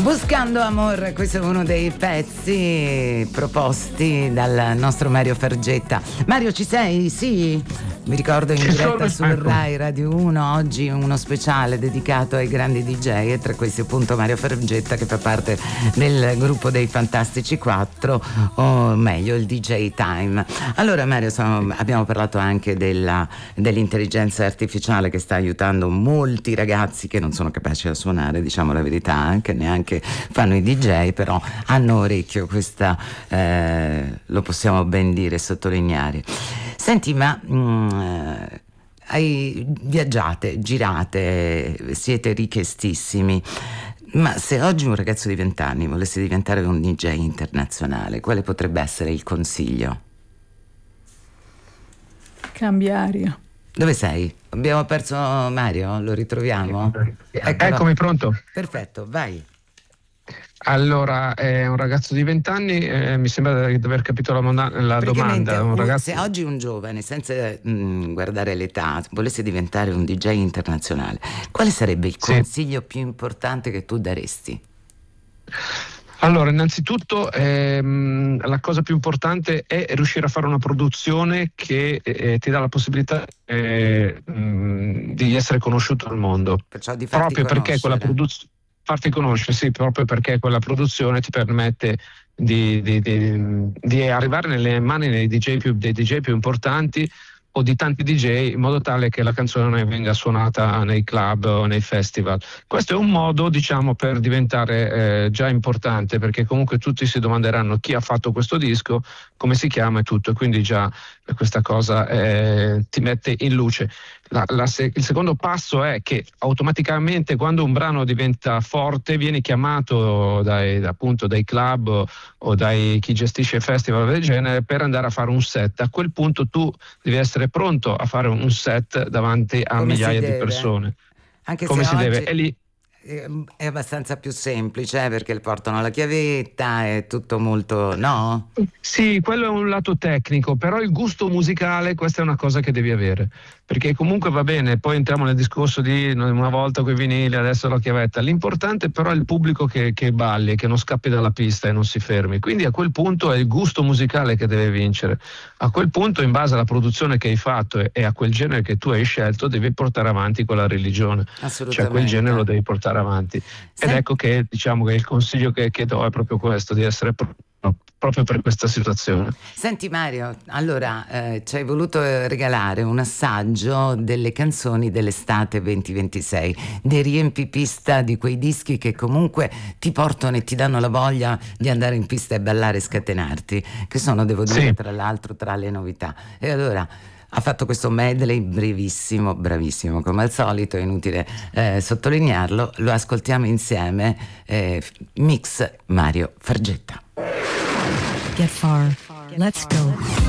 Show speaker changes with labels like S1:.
S1: Buscando Amor, questo è uno dei pezzi proposti dal nostro Mario Fargetta. Mario, ci sei? Sì, mi ricordo in diretta su Rai Radio 1 oggi uno speciale dedicato ai grandi DJ, e tra questi appunto Mario Fargetta, che fa parte del gruppo dei Fantastici 4, o meglio il DJ Time. Allora Mario, abbiamo parlato anche dell'intelligenza artificiale che sta aiutando molti ragazzi che non sono capaci a suonare, diciamo la verità, anche neanche fanno i DJ, però hanno orecchio, questa lo possiamo ben dire e sottolineare. Senti, ma viaggiate, girate, siete richiestissimi, ma se oggi un ragazzo di 20 anni volesse diventare un DJ internazionale, quale potrebbe essere il consiglio?
S2: Cambia aria.
S1: Dove sei? Abbiamo perso Mario? Lo ritroviamo?
S3: Eccomi, pronto.
S1: Perfetto, vai.
S3: Allora, è un ragazzo di 20 anni, mi sembra di aver capito la domanda. Un ragazzo...
S1: Se oggi un giovane, senza guardare l'età, volesse diventare un DJ internazionale, quale sarebbe il consiglio più importante che tu daresti?
S3: Allora, innanzitutto la cosa più importante è riuscire a fare una produzione che ti dà la possibilità di essere conosciuto al mondo.
S1: Perciò di farti
S3: proprio perché quella produzione, farti conoscere, sì, proprio perché quella produzione ti permette di arrivare nelle mani dei DJ più importanti o di tanti DJ, in modo tale che la canzone venga suonata nei club o nei festival. Questo è un modo, diciamo, per diventare già importante, perché comunque tutti si domanderanno chi ha fatto questo disco, come si chiama e tutto, e quindi già questa cosa ti mette in luce. Il secondo passo è che automaticamente, quando un brano diventa forte, viene chiamato dai club o dai chi gestisce festival del genere per andare a fare un set. A quel punto tu devi essere pronto a fare un set davanti a migliaia di persone.
S1: Anche
S3: come
S1: se
S3: si
S1: oggi
S3: deve. E lì
S1: è abbastanza più semplice, perché portano la chiavetta, è tutto molto, no?
S3: Sì, quello è un lato tecnico, però il gusto musicale, questa è una cosa che devi avere, perché comunque va bene, poi entriamo nel discorso di una volta coi vinili, adesso la chiavetta. L'importante però è il pubblico che balli, che non scappi dalla pista e non si fermi, quindi a quel punto è il gusto musicale che deve vincere. A quel punto, in base alla produzione che hai fatto e a quel genere che tu hai scelto, devi portare avanti quella religione, cioè quel genere lo devi portare avanti. Ed ecco che, diciamo, che il consiglio che do è proprio questo, di essere proprio per questa situazione.
S1: Senti Mario, allora ci hai voluto regalare un assaggio delle canzoni dell'estate 2026, dei riempipista di quei dischi che comunque ti portano e ti danno la voglia di andare in pista e ballare e scatenarti, che sono, devo dire, tra l'altro, tra le novità. E allora ha fatto questo medley brevissimo, bravissimo come al solito, è inutile sottolinearlo, lo ascoltiamo insieme, mix Mario Fargetta.
S4: Get far. Let's go.